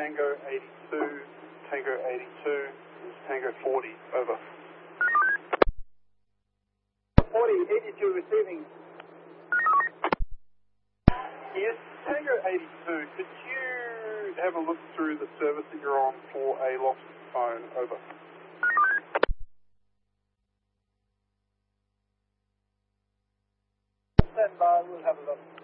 Tango 82, Tango 82, this is Tango 40, over. 40, 82 receiving. Yes, Tango 82, could you have a look through the service that you're on for a lost phone, over. Stand by, we'll have a look.